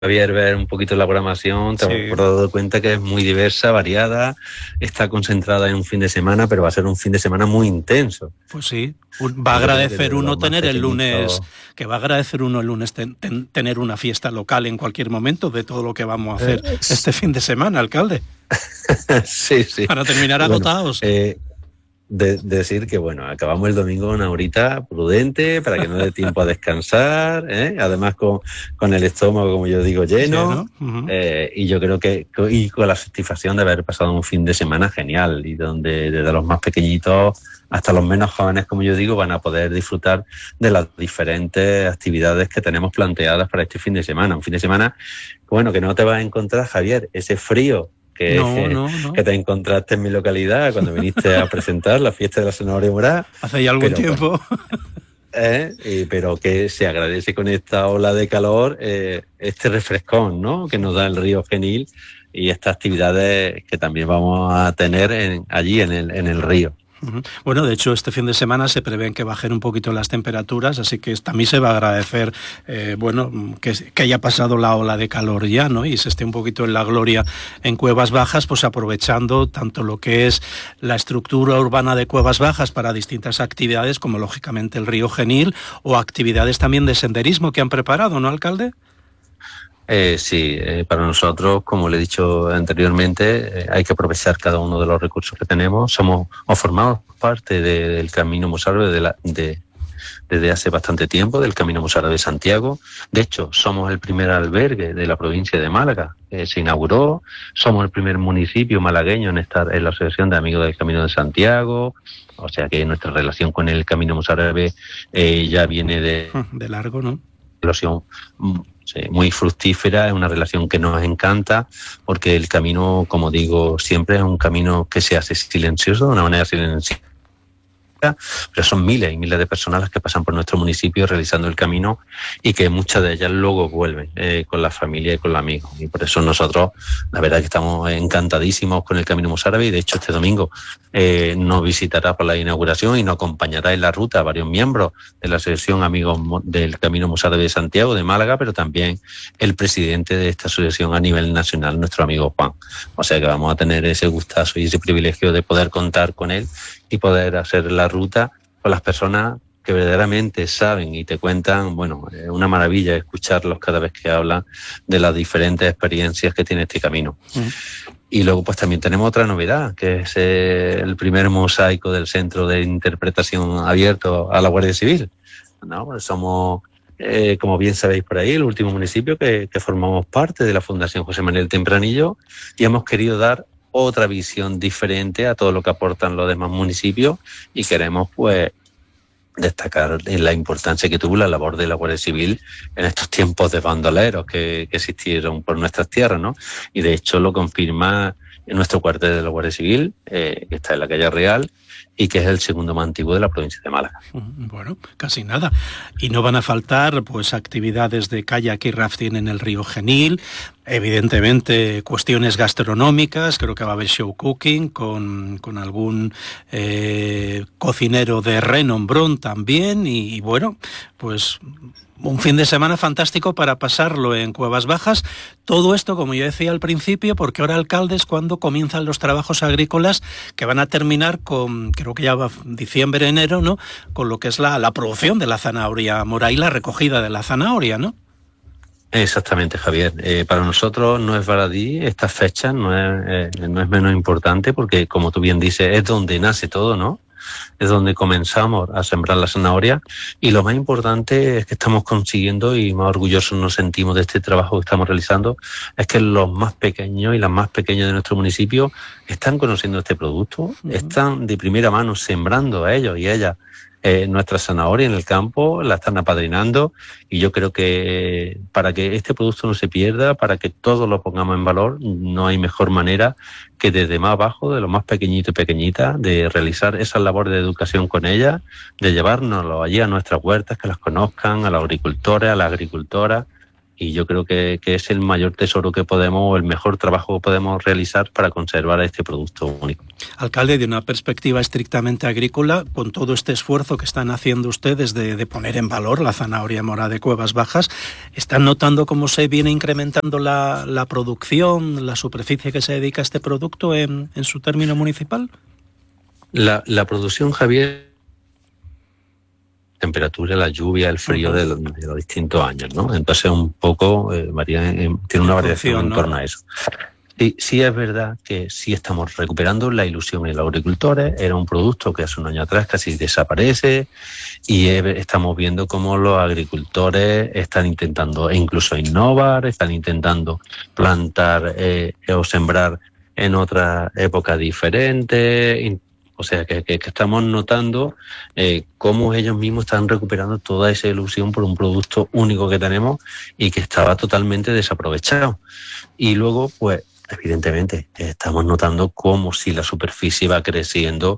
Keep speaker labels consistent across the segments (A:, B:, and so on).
A: Javier, ver un poquito la programación, te has dado cuenta que es muy diversa, variada, está concentrada en un fin de semana, pero va a ser un fin de semana muy intenso.
B: Pues sí, va a agradecer uno tener el lunes, que va a agradecer uno el lunes tener una fiesta local en cualquier momento de todo lo que vamos a hacer este fin de semana, alcalde.
A: Sí, sí.
B: Para terminar agotados.
A: Decir que, bueno, acabamos el domingo una horita prudente para que no dé tiempo a descansar, además con el estómago, como yo digo, lleno. Y yo creo que y con la satisfacción de haber pasado un fin de semana genial y donde desde los más pequeñitos hasta los menos jóvenes, como yo digo, van a poder disfrutar de las diferentes actividades que tenemos planteadas para este fin de semana. Un fin de semana, bueno, que no te vas a encontrar, Javier, ese frío que te encontraste en mi localidad cuando viniste a presentar la fiesta de la zanahoria morada.
B: Hace ya algún tiempo.
A: Pero que se agradece con esta ola de calor este refrescón, ¿no?, que nos da el río Genil y estas actividades que también vamos a tener allí en el río.
B: Bueno, de hecho, este fin de semana se prevén que bajen un poquito las temperaturas, así que también se va a agradecer, que haya pasado la ola de calor ya, ¿no? Y se esté un poquito en la gloria en Cuevas Bajas, pues aprovechando tanto lo que es la estructura urbana de Cuevas Bajas para distintas actividades, como lógicamente el río Genil, o actividades también de senderismo que han preparado, ¿no, alcalde?
A: Sí, para nosotros, como le he dicho anteriormente, hay que aprovechar cada uno de los recursos que tenemos. Formamos parte del Camino Mozárabe desde hace bastante tiempo, del Camino Mozárabe de Santiago. De hecho, somos el primer albergue de la provincia de Málaga. Se inauguró. Somos el primer municipio malagueño en estar en la Asociación de Amigos del Camino de Santiago. O sea que nuestra relación con el Camino Mozárabe ya viene de
B: largo, ¿no?
A: Relación muy fructífera, es una relación que nos encanta porque el camino, como digo siempre, es un camino que se hace silencioso, de una manera silenciosa, pero son miles y miles de personas las que pasan por nuestro municipio realizando el camino y que muchas de ellas luego vuelven con la familia y con los amigos, y por eso nosotros la verdad que estamos encantadísimos con el Camino Mozárabe. Y de hecho este domingo nos visitará por la inauguración y nos acompañará en la ruta varios miembros de la Asociación Amigos del Camino Mozárabe de Santiago de Málaga, pero también el presidente de esta asociación a nivel nacional, nuestro amigo Juan. O sea que vamos a tener ese gustazo y ese privilegio de poder contar con él y poder hacer la ruta con las personas que verdaderamente saben y te cuentan. Bueno, es una maravilla escucharlos cada vez que hablan de las diferentes experiencias que tiene este camino. Y luego pues también tenemos otra novedad, que es el primer mosaico del Centro de Interpretación abierto a la Guardia Civil, ¿no? Pues somos, como bien sabéis por ahí, el último municipio que formamos parte de la Fundación José Manuel Tempranillo, y hemos querido dar otra visión diferente a todo lo que aportan los demás municipios, y queremos pues destacar la importancia que tuvo la labor de la Guardia Civil en estos tiempos de bandoleros que existieron por nuestras tierras, ¿no? Y de hecho lo confirma en nuestro cuartel de la Guardia Civil, que está en la calle Real, y que es el segundo más antiguo de la provincia de Málaga.
B: Bueno, casi nada. Y no van a faltar pues actividades de kayak y rafting en el río Genil, evidentemente cuestiones gastronómicas, creo que va a haber show cooking con algún cocinero de renombrón también, y bueno, pues un fin de semana fantástico para pasarlo en Cuevas Bajas. Todo esto, como yo decía al principio, porque ahora, alcalde, es cuando comienzan los trabajos agrícolas que van a terminar con, creo que ya va diciembre, enero, ¿no?, con lo que es la producción de la zanahoria mora y la recogida de la zanahoria, ¿no?
A: Exactamente, Javier. Para nosotros no es baladí esta fecha, no es menos importante, porque como tú bien dices, es donde nace todo, ¿no? Es donde comenzamos a sembrar la zanahoria, y lo más importante es que estamos consiguiendo, y más orgullosos nos sentimos de este trabajo que estamos realizando, es que los más pequeños y las más pequeñas de nuestro municipio están conociendo este producto, están de primera mano sembrando a ellos y a ellas nuestra zanahoria en el campo, la están apadrinando, y yo creo que para que este producto no se pierda, para que todos lo pongamos en valor, no hay mejor manera que desde más abajo, de lo más pequeñito y pequeñita, de realizar esa labor de educación con ellas, de llevárnoslo allí a nuestras huertas, que las conozcan, a los agricultores, a las agricultoras, y yo creo que es el mayor tesoro que podemos, o el mejor trabajo que podemos realizar para conservar este producto único.
B: Alcalde, de una perspectiva estrictamente agrícola, con todo este esfuerzo que están haciendo ustedes de poner en valor la zanahoria mora de Cuevas Bajas, ¿están notando cómo se viene incrementando la producción, la superficie que se dedica a este producto en su término municipal? La
A: producción, Javier, temperatura, la lluvia, el frío de los distintos años, ¿no? Entonces un poco tiene una variación en torno a eso. Sí es verdad que sí estamos recuperando la ilusión en los agricultores. Era un producto que hace un año atrás casi desaparece, y estamos viendo cómo los agricultores están intentando incluso innovar, están intentando plantar o sembrar en otra época diferente. O sea, que estamos notando cómo ellos mismos están recuperando toda esa ilusión por un producto único que tenemos y que estaba totalmente desaprovechado. Y luego, pues, evidentemente, estamos notando cómo si la superficie va creciendo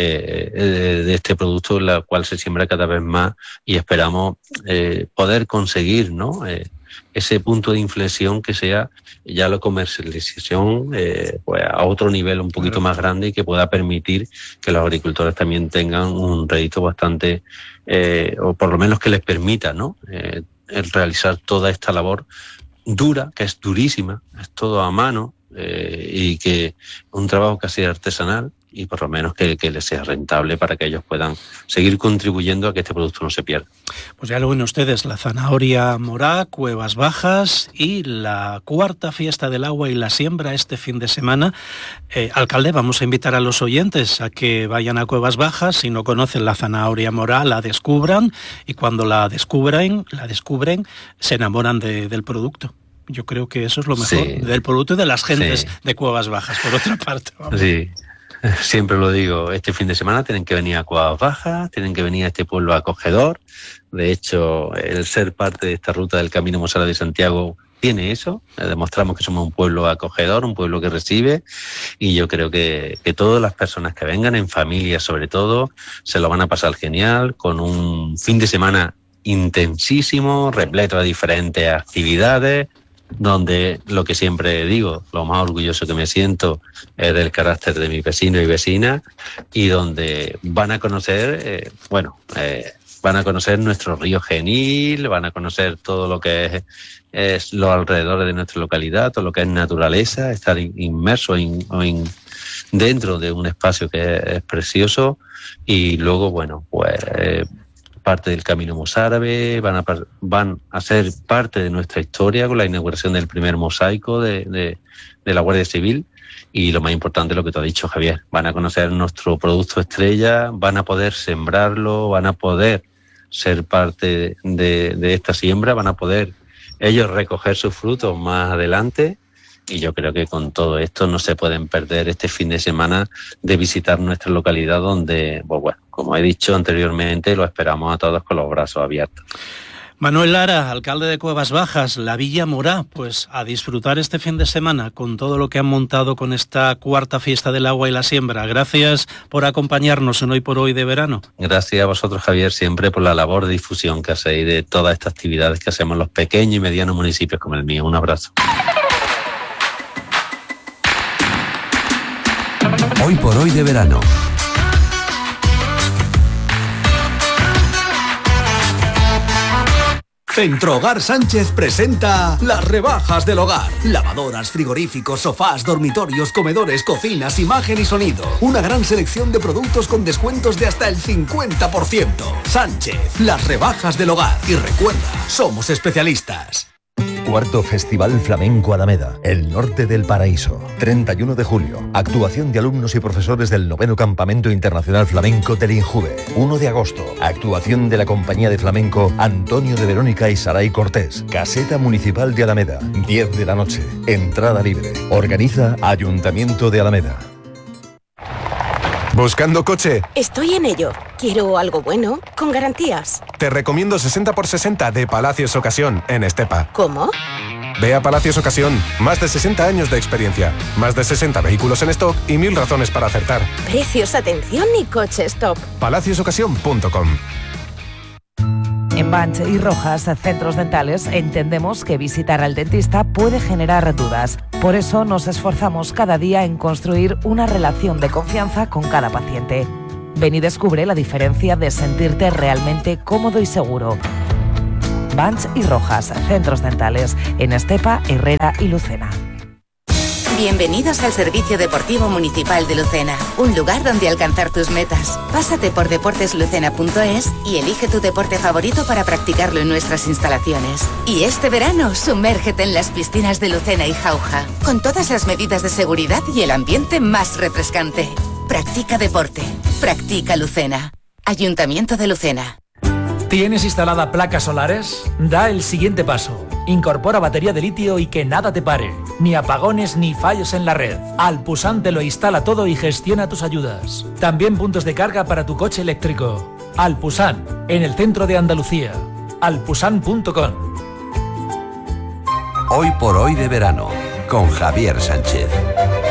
A: de este producto, la cual se siembra cada vez más, y esperamos poder conseguir, ¿no?, ese punto de inflexión que sea ya la comercialización pues a otro nivel un poquito más grande, y que pueda permitir que los agricultores también tengan un rédito bastante, o por lo menos que les permita, ¿no?, el realizar toda esta labor dura, que es durísima, es todo a mano, y que un trabajo casi artesanal, y por lo menos que les sea rentable para que ellos puedan seguir contribuyendo a que este producto no se pierda.
B: Pues ya lo ven ustedes, la zanahoria mora, Cuevas Bajas, y la cuarta fiesta del agua y la siembra este fin de semana. Alcalde, vamos a invitar a los oyentes a que vayan a Cuevas Bajas. Si no conocen la zanahoria mora, la descubran, y cuando la descubren, se enamoran del producto. Yo creo que eso es lo mejor, sí, del producto y de las gentes, sí, de Cuevas Bajas, por otra parte. Vamos.
A: Sí, siempre lo digo, este fin de semana tienen que venir a Cuevas Bajas, tienen que venir a este pueblo acogedor. De hecho, el ser parte de esta ruta del Camino Mozárabe de Santiago tiene eso. Demostramos que somos un pueblo acogedor, un pueblo que recibe, y yo creo que todas las personas que vengan, en familia sobre todo, se lo van a pasar genial, con un fin de semana intensísimo, repleto de diferentes actividades, donde lo que siempre digo, lo más orgulloso que me siento es del carácter de mis vecinos y vecinas, y donde van a conocer, van a conocer nuestro río Genil, van a conocer todo lo que es los alrededores de nuestra localidad, todo lo que es naturaleza, estar inmerso dentro de un espacio que es precioso. Y luego, bueno, pues parte del Camino Mozárabe, van a ser parte de nuestra historia con la inauguración del primer mosaico de la Guardia Civil, y lo más importante, lo que te ha dicho, Javier, van a conocer nuestro producto estrella, van a poder sembrarlo, van a poder ser parte de esta siembra, van a poder ellos recoger sus frutos más adelante. Y yo creo que con todo esto no se pueden perder este fin de semana de visitar nuestra localidad, donde, pues bueno, como he dicho anteriormente, lo esperamos a todos con los brazos abiertos.
B: Manuel Lara, alcalde de Cuevas Bajas, la Villa Morá, pues a disfrutar este fin de semana con todo lo que han montado con esta cuarta fiesta del agua y la siembra. Gracias por acompañarnos en Hoy por Hoy de verano.
A: Gracias a vosotros, Javier, siempre por la labor de difusión que hacéis de todas estas actividades que hacemos en los pequeños y medianos municipios como el mío. Un abrazo.
C: Hoy por Hoy de verano. Centro Hogar Sánchez presenta las rebajas del hogar. Lavadoras, frigoríficos, sofás, dormitorios, comedores, cocinas, imagen y sonido. Una gran selección de productos con descuentos de hasta el 50%. Sánchez, las rebajas del hogar. Y recuerda, somos especialistas.
D: Cuarto Festival Flamenco Alameda, el norte del paraíso. 31 de julio, actuación de alumnos y profesores del 9º Campamento Internacional Flamenco del INJUVE. 1 de agosto, actuación de la compañía de flamenco Antonio de Verónica y Saray Cortés. Caseta Municipal de Alameda, 10 de la noche. Entrada libre. Organiza Ayuntamiento de Alameda.
E: ¿Buscando coche?
F: Estoy en ello. Quiero algo bueno, con garantías.
E: Te recomiendo 60x60 de Palacios Ocasión, en Estepa.
F: ¿Cómo?
E: Ve a Palacios Ocasión. Más de 60 años de experiencia. Más de 60 vehículos en stock y 1000 razones para acertar.
F: Precios, atención y coches top.
E: palaciosocasión.com.
G: En En Banch y Rojas, centros dentales, entendemos que visitar al dentista puede generar dudas. Por eso nos esforzamos cada día en construir una relación de confianza con cada paciente. Ven y descubre la diferencia de sentirte realmente cómodo y seguro. Banch y Rojas, centros dentales, en Estepa, Herrera y Lucena.
H: Bienvenidos al Servicio Deportivo Municipal de Lucena, un lugar donde alcanzar tus metas. Pásate por deporteslucena.es y elige tu deporte favorito para practicarlo en nuestras instalaciones. Y este verano, sumérgete en las piscinas de Lucena y Jauja, con todas las medidas de seguridad y el ambiente más refrescante. Practica deporte. Practica Lucena. Ayuntamiento de Lucena.
I: ¿Tienes instalada placas solares? Da el siguiente paso. Incorpora batería de litio y que nada te pare. Ni apagones ni fallos en la red. Alpusan te lo instala todo y gestiona tus ayudas. También puntos de carga para tu coche eléctrico. Alpusan, en el centro de Andalucía. alpusan.com.
J: Hoy por hoy de verano, con Javier Sánchez.